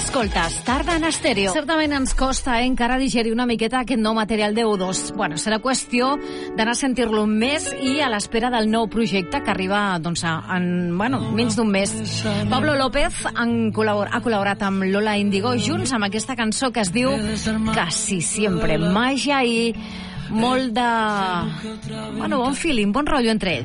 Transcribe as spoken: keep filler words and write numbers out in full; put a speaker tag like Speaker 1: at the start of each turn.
Speaker 1: Escoltes Tarda en Estèreo. Certament ens costa eh, encara digerir una miqueta aquest nou material de U dos. Bueno, serà qüestió d'anar a sentir-lo més i a l'espera del nou projecte que arriba doncs, en bueno, menys d'un mes. Pablo López en col·labor, ha col·laborat amb Lola Índigo junts amb aquesta cançó que es diu Casi Siempre. Màgia i molt de... bueno, bon feeling, bon rotllo entre ells.